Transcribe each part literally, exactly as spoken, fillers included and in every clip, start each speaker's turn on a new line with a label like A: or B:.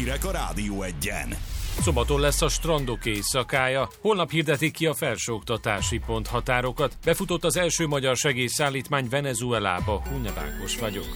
A: hírek a Rádió Egyen.
B: Szombaton lesz a strandok éjszakája, holnap hirdetik ki a felsőoktatási ponthatárokat. Befutott az első magyar segélyszállítmány Venezuelába. Hunnyad Ákos vagyok.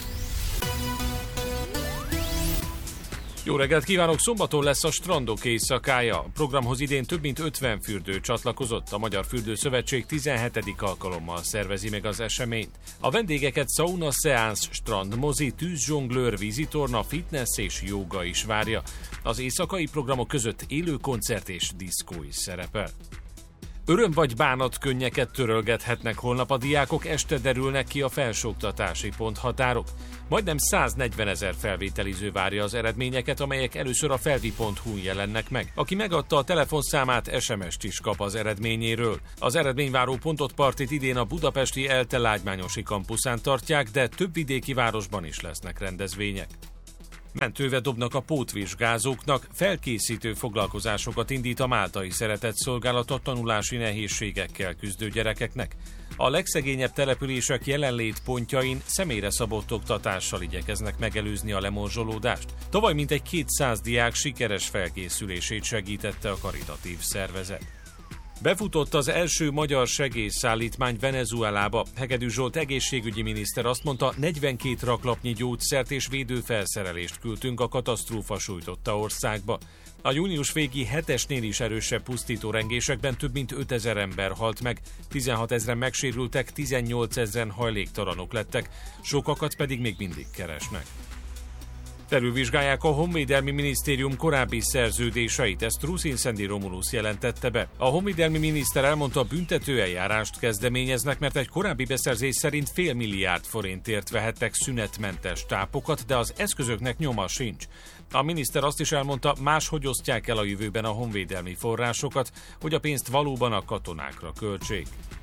B: Jó reggelt kívánok! Szombaton lesz a strandok éjszakája. A programhoz idén több mint ötven fürdő csatlakozott. A Magyar Fürdőszövetség tizenhetedik alkalommal szervezi meg az eseményt. A vendégeket sauna, szeánsz, strand, mozi, tűzzsonglőr, vízitorna, fitness és jóga is várja. Az éjszakai programok között élő koncert és diszkó is szerepel. Öröm vagy bánat könnyeket törölgethetnek holnap a diákok, este derülnek ki a felsőoktatási ponthatárok. Majdnem száznegyvenezer felvételiző várja az eredményeket, amelyek először a felvi pont hu-n jelennek meg. Aki megadta a telefonszámát, es em est is kap az eredményéről. Az eredményváró pontot partit idén a budapesti ELTE lágymányosi kampuszán tartják, de több vidéki városban is lesznek rendezvények. Mentőve dobnak a pótvizsgázóknak, felkészítő foglalkozásokat indít a Máltai Szeretetszolgálat a tanulási nehézségekkel küzdő gyerekeknek. A legszegényebb települések jelenlétpontjain személyre szabott oktatással igyekeznek megelőzni a lemorzsolódást. Tavaly mintegy kétszáz diák sikeres felkészülését segítette a karitatív szervezet. Befutott az első magyar segélyszállítmány Venezuelába. Hegedű Zsolt egészségügyi miniszter azt mondta, negyvenkét raklapnyi gyógyszert és védőfelszerelést küldtünk a katasztrófa sújtotta országba. A június végi hetesnél is erősebb pusztítórengésekben több mint ötezer ember halt meg, tizenhatezren megsérültek, tizennyolcezren hajléktalanok lettek, sokakat pedig még mindig keresnek. Felülvizsgálják a Honvédelmi Minisztérium korábbi szerződéseit, ezt Ruszin Szendi Romulusz jelentette be. A honvédelmi miniszter elmondta, büntetőeljárást kezdeményeznek, mert egy korábbi beszerzés szerint fél milliárd forintért vehettek szünetmentes tápokat, de az eszközöknek nyoma sincs. A miniszter azt is elmondta, máshogy osztják el a jövőben a honvédelmi forrásokat, hogy a pénzt valóban a katonákra költsék.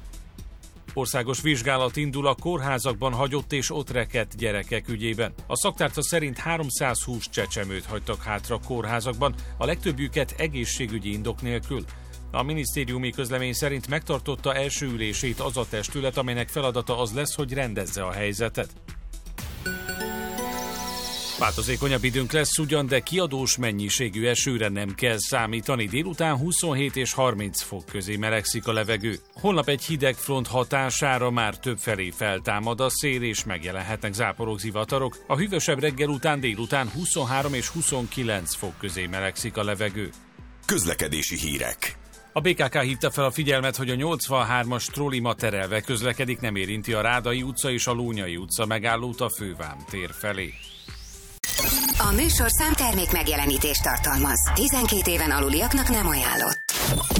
B: Országos vizsgálat indul a kórházakban hagyott és ott rekedt gyerekek ügyében. A szaktárca szerint háromszázhúsz csecsemőt hagytak hátra kórházakban, a legtöbbjüket egészségügyi indok nélkül. A minisztériumi közlemény szerint megtartotta első ülését az a testület, amelynek feladata az lesz, hogy rendezze a helyzetet. Változékonyabb időnk lesz ugyan, de kiadós mennyiségű esőre nem kell számítani. Délután huszonhét és harminc fok közé melegszik a levegő. Holnap egy hideg front hatására már többfelé feltámad a szél és megjelenhetnek záporok, zivatarok. A hűvösebb reggel után délután huszonhárom és huszonkilenc fok közé melegszik a levegő.
A: Közlekedési hírek.
B: A bé ká ká hívta fel a figyelmet, hogy a nyolcvanhármas troli ma terelve közlekedik, nem érinti a Rádai utca és a Lónyai utca megállót a Fővám tér felé.
C: A műsor számtermék megjelenítést tartalmaz. tizenkét éven aluliaknak nem ajánlott.